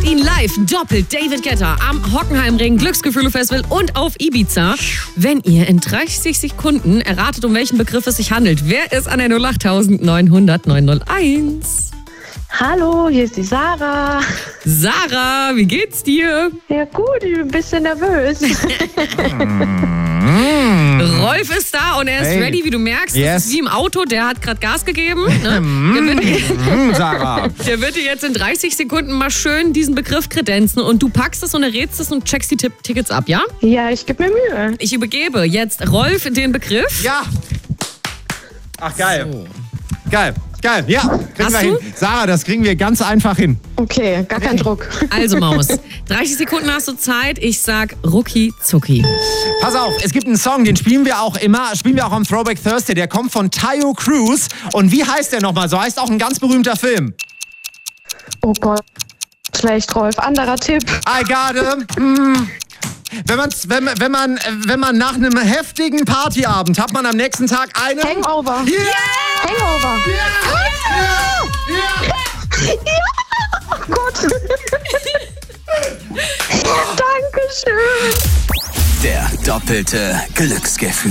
ihn live, doppelt David Guetta am Hockenheimring Glücksgefühle Festival und auf Ibiza. Wenn ihr in 30 Sekunden erratet, um welchen Begriff es sich handelt, wer ist an der 08900 901? Hallo, hier ist die Sarah. Sarah, wie geht's dir? Ja gut, ich bin ein bisschen nervös. Rolf ist da und er ist ready, wie du merkst. Yes. Das ist wie im Auto, der hat gerade Gas gegeben. Ne? Sarah. Der wird dir jetzt in 30 Sekunden mal schön diesen Begriff kredenzen und du packst es und errätst es und checkst die Tickets ab, ja? Ja, ich gebe mir Mühe. Ich übergebe jetzt Rolf den Begriff. Ja. Ach, geil. So. Geil. Ja, kriegen wir hin. Sarah, das kriegen wir ganz einfach hin. Okay, gar kein Druck. Also Maus, 30 Sekunden hast du Zeit. Ich sag Rucki Zucki. Pass auf, es gibt einen Song, den spielen wir auch am Throwback Thursday. Der kommt von Tayo Cruz. Und wie heißt der nochmal? So heißt auch ein ganz berühmter Film. Oh Gott, schlecht, Rolf. Anderer Tipp. I got him. Wenn man nach einem heftigen Partyabend hat man am nächsten Tag einen... Hangover. Yeah! Hangover. Yeah! Oh Gott. Dankeschön. Der doppelte Glücksgefühl.